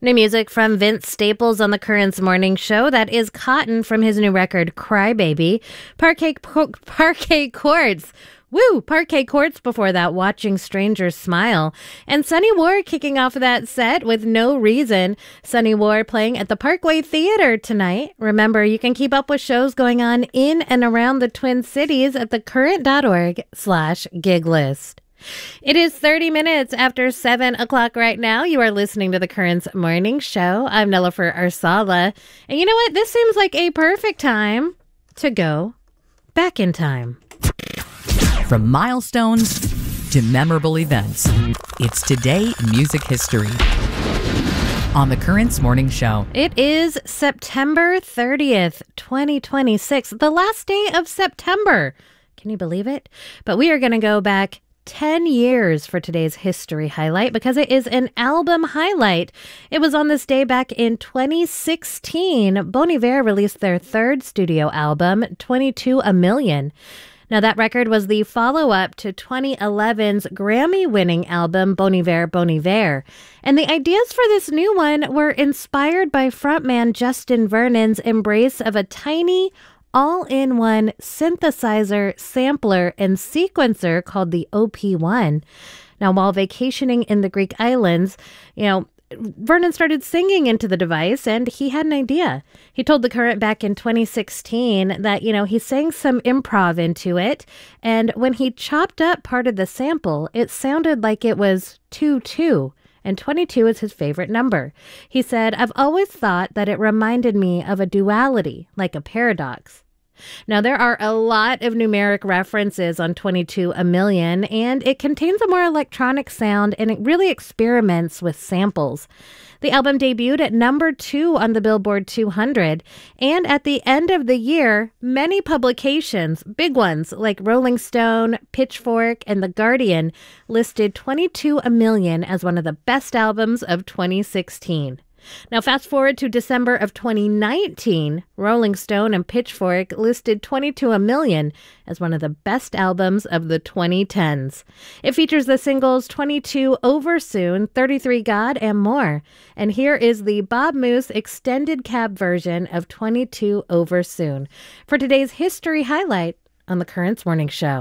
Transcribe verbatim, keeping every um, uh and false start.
New music from Vince Staples on the Currents Morning Show. That is Cotton from his new record, Crybaby. Parquet, Parquet Courts. Woo! Parquet Courts before that, Watching Strangers Smile. And Sunny War kicking off that set with No Reason. Sunny War playing at the Parkway Theater tonight. Remember, you can keep up with shows going on in and around the Twin Cities at thecurrent.org slash gig list. It is thirty minutes after seven o'clock right now. You are listening to the Currents Morning Show. I'm Nilofer Arsala. And you know what? This seems like a perfect time to go back in time. From milestones to memorable events, it's Today in Music History on the Currents Morning Show. It is September thirtieth, twenty twenty-six, the last day of September. Can you believe it? But we are going to go back ten years for today's history highlight because it is an album highlight. It was on this day back in twenty sixteen. Bon Iver released their third studio album, twenty-two A Million. Now, that record was the follow-up to twenty eleven's Grammy-winning album, Bon Iver, Bon Iver. And the ideas for this new one were inspired by frontman Justin Vernon's embrace of a tiny, all-in-one synthesizer, sampler, and sequencer called the O P one. Now, while vacationing in the Greek islands, you know, Vernon started singing into the device, and he had an idea. He told The Current back in twenty sixteen that, you know, he sang some improv into it, and when he chopped up part of the sample, it sounded like it was two two, and twenty-two is his favorite number. He said, "I've always thought that it reminded me of a duality, like a paradox." Now, there are a lot of numeric references on twenty-two A Million, and it contains a more electronic sound, and it really experiments with samples. The album debuted at number two on the Billboard two hundred, and at the end of the year, many publications, big ones like Rolling Stone, Pitchfork, and The Guardian, listed twenty-two A Million as one of the best albums of twenty sixteen. Now, fast forward to December of twenty nineteen, Rolling Stone and Pitchfork listed twenty-two A Million as one of the best albums of the twenty tens. It features the singles twenty-two Over Soon, thirty-three God, and more. And here is the Bob Moose extended cab version of twenty-two Over Soon for today's history highlight on the Currents Morning Show.